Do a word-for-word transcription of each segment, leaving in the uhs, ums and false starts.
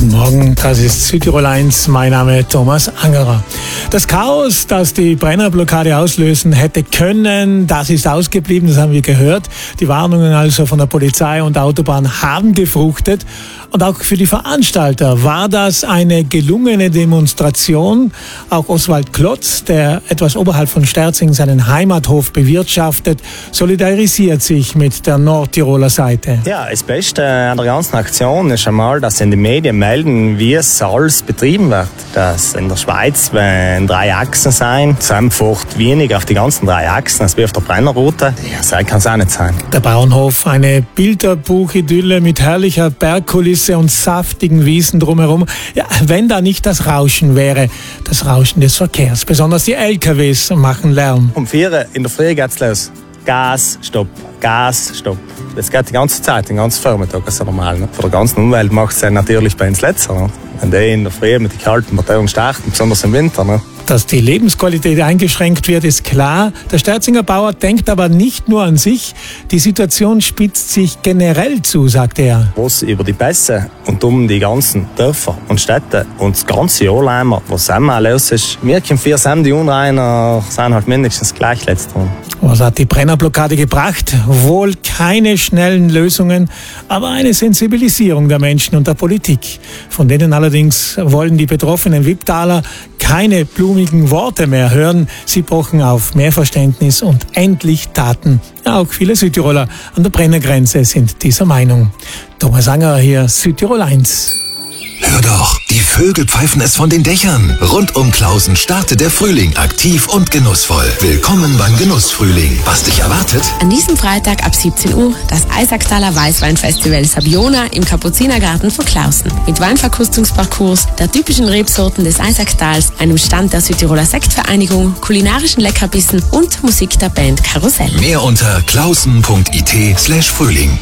Guten Morgen, das ist Südtirol eins, mein Name Thomas Angerer. Das Chaos, das die Brennerblockade auslösen hätte können, das ist ausgeblieben, das haben wir gehört. Die Warnungen also von der Polizei und der Autobahn haben gefruchtet. Und auch für die Veranstalter war das eine gelungene Demonstration. Auch Oswald Klotz, der etwas oberhalb von Sterzing seinen Heimathof bewirtschaftet, solidarisiert sich mit der Nordtiroler Seite. Ja, das Beste an der ganzen Aktion ist einmal, dass in den Medien melden, wie es alles betrieben wird. Dass in der Schweiz, wenn drei Achsen sein, zusammenfährt wenig auf die ganzen drei Achsen, als wie auf der Brennerroute. Ja, so kann es auch nicht sein. Der Bauernhof, eine Bilderbuchidylle mit herrlicher Bergkulisse und saftigen Wiesen drumherum. Ja, wenn da nicht das Rauschen wäre, das Rauschen des Verkehrs. Besonders die L K Ws machen Lärm. Um vier in der Früh geht's los. Gas, Stopp, Gas, Stopp. Das geht die ganze Zeit, den ganzen Vormittag, das ist ja normal. Ne? Für die ganze Umwelt macht es natürlich bei uns letzter. Ne? Wenn die in der Früh mit den kalten Motoren starten, besonders im Winter. Ne? Dass die Lebensqualität eingeschränkt wird, ist klar. Der Sterzinger Bauer denkt aber nicht nur an sich. Die Situation spitzt sich generell zu, sagt er. Was über die Pässe und um die ganzen Dörfer und Städte und das ganze Jahr lang, was immer los ist, wir können vier Sam, die Unreiner sind halt mindestens gleich letzter. Was hat die Brennerblockade gebracht? Wohl keine schnellen Lösungen, aber eine Sensibilisierung der Menschen und der Politik. Von denen allerdings wollen die betroffenen Wipptaler keine blumigen Worte mehr hören. Sie pochen auf mehr Verständnis und endlich Taten. Ja, auch viele Südtiroler an der Brennergrenze sind dieser Meinung. Thomas Angerer hier, Südtirol eins. Hör doch, die Vögel pfeifen es von den Dächern. Rund um Klausen startet der Frühling aktiv und genussvoll. Willkommen beim Genussfrühling. Was dich erwartet? An diesem Freitag ab siebzehn Uhr das Eisacktaler Weißweinfestival Sabiona im Kapuzinergarten von Klausen. Mit Weinverkostungsparcours, der typischen Rebsorten des Eisackstals, einem Stand der Südtiroler Sektvereinigung, kulinarischen Leckerbissen und Musik der Band Karussell. Mehr unter klausen.it slash Frühling.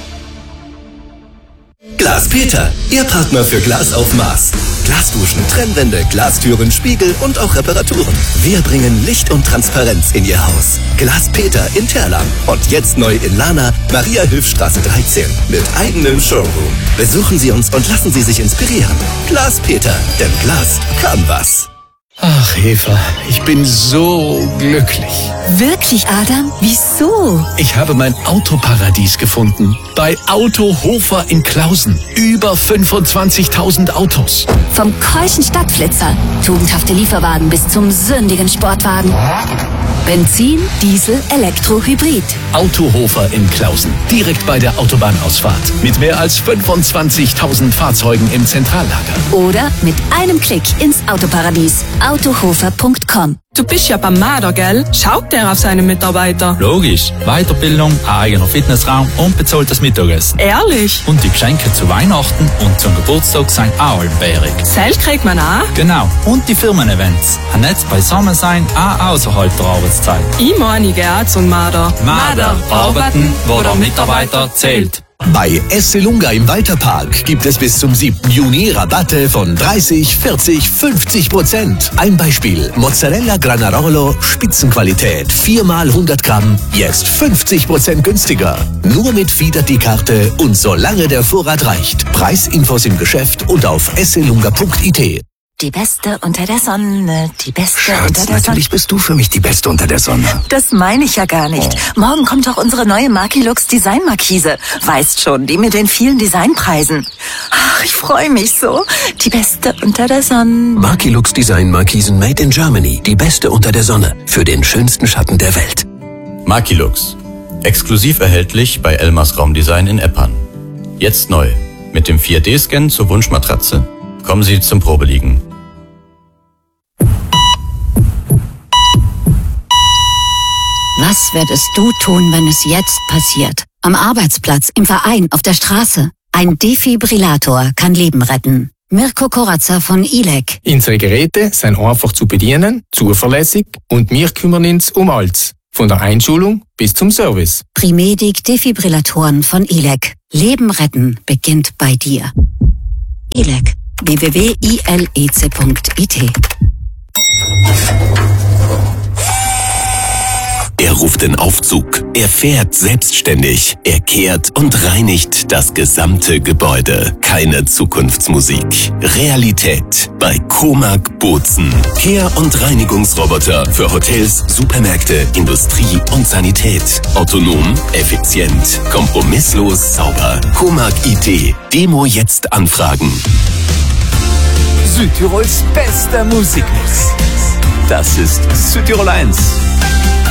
Glas Peter, Ihr Partner für Glas auf Maß. Glasduschen, Trennwände, Glastüren, Spiegel und auch Reparaturen. Wir bringen Licht und Transparenz in Ihr Haus. Glas Peter in Terlan und jetzt neu in Lana, Maria-Hilf-Straße dreizehn mit eigenem Showroom. Besuchen Sie uns und lassen Sie sich inspirieren. Glas Peter, denn Glas kann was. Ach, Eva, ich bin so glücklich. Wirklich, Adam? Wieso? Ich habe mein Autoparadies gefunden. Bei Autohofer in Klausen. Über fünfundzwanzigtausend Autos. Vom keuschen Stadtflitzer, tugendhafte Lieferwagen bis zum sündigen Sportwagen. Benzin, Diesel, Elektro, Hybrid. Autohofer in Klausen. Direkt bei der Autobahnausfahrt. Mit mehr als fünfundzwanzigtausend Fahrzeugen im Zentrallager. Oder mit einem Klick ins Autoparadies. autohofer punkt com. Du bist ja beim Marder, gell? Schaut der auf seine Mitarbeiter? Logisch. Weiterbildung, eigener Fitnessraum und bezahltes Mittagessen. Ehrlich? Und die Geschenke zu Weihnachten und zum Geburtstag sind auch allbärig. Zelt kriegt man auch? Genau. Und die Firmen-Events. Ein Netz beisammen sein, auch außerhalb der Arbeitszeit. Ich meine, ich gehe auch zum Marder. Marder. Arbeiten, wo der Mitarbeiter zählt. Bei Esselunga im Walterpark gibt es bis zum siebten Juni Rabatte von dreißig, vierzig, fünfzig Prozent. Ein Beispiel: Mozzarella Granarolo, Spitzenqualität, vier mal hundert Gramm, jetzt fünfzig Prozent günstiger. Nur mit Fiat-Karte und solange der Vorrat reicht. Preisinfos im Geschäft und auf esselunga punkt it. Die Beste unter der Sonne, die Beste Schatz, unter der Sonne. natürlich bist du für mich die Beste unter der Sonne. Das meine ich ja gar nicht. Oh. Morgen kommt doch unsere neue Markilux Designmarkise. Weißt schon, die mit den vielen Designpreisen. Ach, ich freue mich so. Die Beste unter der Sonne. Markilux Design Markisen made in Germany. Die Beste unter der Sonne. Für den schönsten Schatten der Welt. Markilux. Exklusiv erhältlich bei Elmers Raumdesign in Eppan. Jetzt neu. Mit dem vier D Scan zur Wunschmatratze. Kommen Sie zum Probeliegen. Was würdest du tun, wenn es jetzt passiert? Am Arbeitsplatz, im Verein, auf der Straße. Ein Defibrillator kann Leben retten. Mirko Koratzer von I L E C. Unsere Geräte sind einfach zu bedienen, zuverlässig und wir kümmern uns um alles. Von der Einschulung bis zum Service. Primedic Defibrillatoren von I L E C. Leben retten beginnt bei dir. I L E C. w w w punkt i l e c punkt i t. Der Er ruft den Aufzug. Er fährt selbstständig. Er kehrt und reinigt das gesamte Gebäude. Keine Zukunftsmusik. Realität bei Comag Bozen. Kehr- und Reinigungsroboter für Hotels, Supermärkte, Industrie und Sanität. Autonom, effizient, kompromisslos, sauber. Comag I T. Demo jetzt anfragen. Südtirols bester Musikmix. Das ist Südtirol eins.